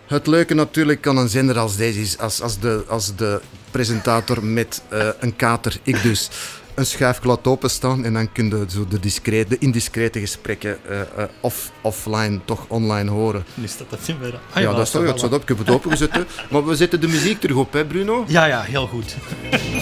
Het leuke natuurlijk aan een zender als deze is als de presentator met een kater, ik dus, een schuif laat openstaan en dan kun je zo de indiscrete gesprekken offline toch online horen. Nu staat dat in weer. Ja, dat is toch het staat op. Ik heb het opengezet. Maar we zetten de muziek terug op, hè Bruno? Ja, heel goed.